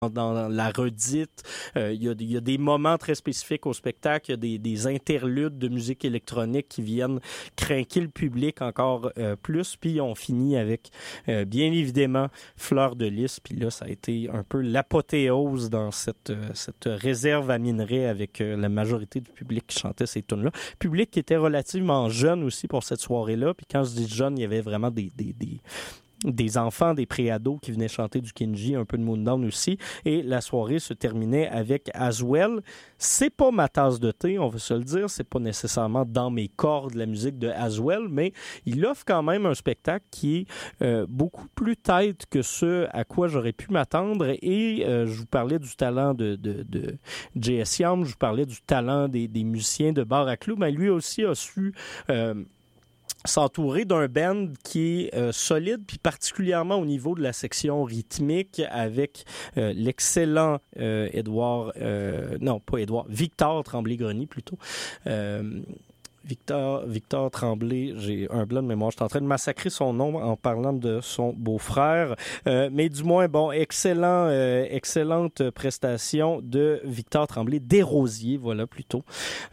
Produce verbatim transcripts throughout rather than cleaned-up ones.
dans la redite. Euh, il, y a, il y a des moments très spécifiques au spectacle. Il y a des, des interludes de musique électronique qui viennent craquer le public encore euh, plus. Puis on finit avec, euh, bien évidemment, Fleur de Lys. Puis là, ça a été un peu l'apothéose dans cette, euh, cette réserve à minerais avec euh, la majorité du public qui chantait ces tunes-là. Public qui était relativement jeune aussi pour cette soirée-là. Puis quand je dis jeune, il y avait vraiment des... des, des des enfants, des pré-ados qui venaient chanter du Kinji, un peu de Moondown aussi. Et la soirée se terminait avec Aswell. C'est pas ma tasse de thé, on va se le dire. C'est pas nécessairement dans mes cordes la musique de Aswell, mais il offre quand même un spectacle qui est euh, beaucoup plus tight que ce à quoi j'aurais pu m'attendre. Et euh, je vous parlais du talent de, de, de J S. Young, je vous parlais du talent des, des musiciens de Bar à Clous, mais lui aussi a su... Euh, s'entourer d'un band qui est euh, solide, puis particulièrement au niveau de la section rythmique avec euh, l'excellent euh, Édouard, euh, non pas Édouard, Victor Tremblay-Greny plutôt. Euh, Victor, Victor Tremblay, j'ai un blanc de mémoire, je suis en train de massacrer son nom en parlant de son beau-frère, euh, mais du moins, bon, excellent, euh, excellente prestation de Victor Tremblay, Desrosiers, voilà plutôt.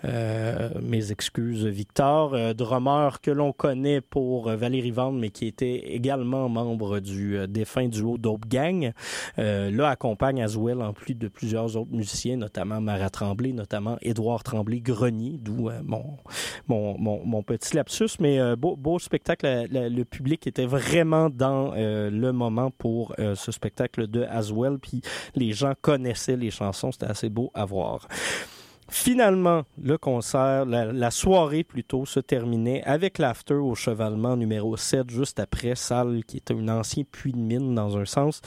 Euh, mes excuses, Victor, euh, drummer que l'on connaît pour Valérie Vande, mais qui était également membre du euh, défunt duo Dope Gang. Euh, là, accompagne Aswell en plus de plusieurs autres musiciens, notamment Marat Tremblay, notamment Édouard Tremblay-Greny, d'où euh, mon... Mon, mon, mon petit lapsus, mais euh, beau, beau spectacle. La, la, le public était vraiment dans euh, le moment pour euh, ce spectacle de Aswell, puis les gens connaissaient les chansons, c'était assez beau à voir. Finalement, le concert, la, la soirée plutôt, se terminait avec l'after au Chevalement numéro sept, juste après, salle qui était un ancien puits de mine dans un sens,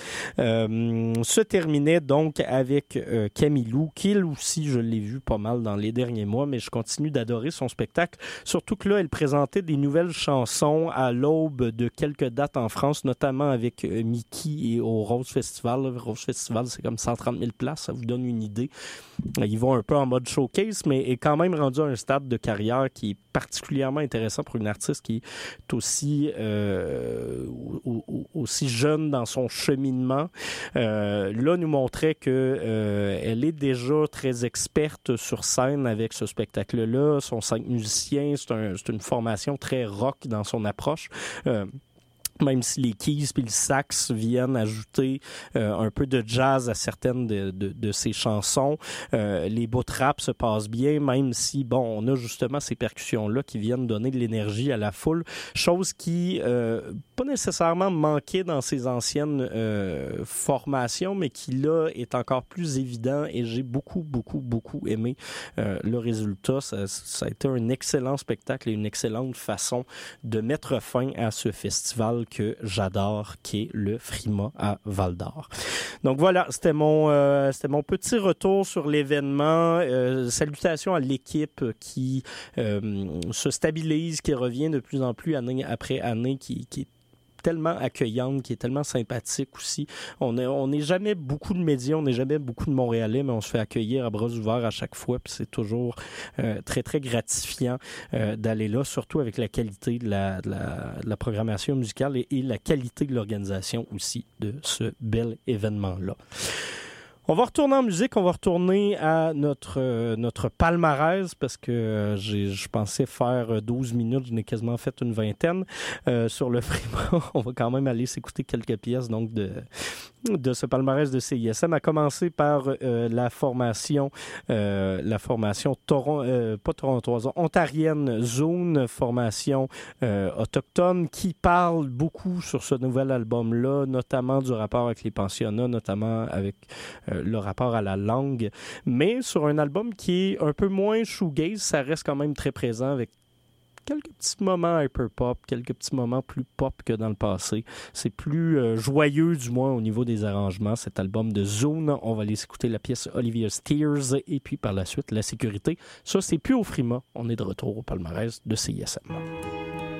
euh, se terminait donc avec euh, Camilou, qui elle aussi, je l'ai vu pas mal dans les derniers mois, mais je continue d'adorer son spectacle, surtout que là, elle présentait des nouvelles chansons à l'aube de quelques dates en France, notamment avec euh, Mickey et au Rose Festival. Le Rose Festival, c'est comme cent trente mille places, ça vous donne une idée. Ils vont un peu en mode showcase, mais est quand même rendu à un stade de carrière qui est particulièrement intéressant pour une artiste qui est aussi euh, aussi jeune dans son cheminement. Euh, là, nous montrait que euh, elle est déjà très experte sur scène avec ce spectacle-là. Son cinq musiciens, c'est, un, c'est une formation très rock dans son approche. Euh, Même si les keys puis le sax viennent ajouter euh, un peu de jazz à certaines de, de, de ses chansons. Euh, les bouts de rap se passent bien, même si, bon, on a justement ces percussions-là qui viennent donner de l'énergie à la foule. Chose qui, euh, pas nécessairement manquait dans ses anciennes euh, formations, mais qui, là, est encore plus évident et j'ai beaucoup, beaucoup, beaucoup aimé euh, le résultat. Ça, ça a été un excellent spectacle et une excellente façon de mettre fin à ce festival que j'adore, qui est le Frima à Val-d'Or. Donc voilà, c'était mon euh, c'était mon petit retour sur l'événement. Euh, salutations à l'équipe qui euh, se stabilise, qui revient de plus en plus année après année, qui, qui est tellement accueillante, qui est tellement sympathique aussi. On n'est on est jamais beaucoup de médias, on n'est jamais beaucoup de Montréalais, mais on se fait accueillir à bras ouverts à chaque fois, puis c'est toujours euh, très, très gratifiant euh, d'aller là, surtout avec la qualité de la, de la, de la programmation musicale et, et la qualité de l'organisation aussi de ce bel événement-là. On va retourner en musique, on va retourner à notre euh, notre palmarès parce que euh, j'ai, je pensais faire douze minutes, je n'ai quasiment fait une vingtaine euh, sur le Frima. On va quand même aller s'écouter quelques pièces donc de de ce palmarès de C I S M, a commencé par euh, la formation euh, la formation Toron, euh, pas torontoise, ontarienne Zone, formation euh, autochtone qui parle beaucoup sur ce nouvel album-là, notamment du rapport avec les pensionnats, notamment avec euh, le rapport à la langue, mais sur un album qui est un peu moins shoegaze, ça reste quand même très présent avec quelques petits moments hyper-pop, quelques petits moments plus pop que dans le passé. C'est plus euh, joyeux, du moins, au niveau des arrangements, cet album de Zone. On va aller écouter la pièce Olivia's Tears et puis par la suite, La Sécurité. Ça, c'est plus au Frima. On est de retour au palmarès de C I S M.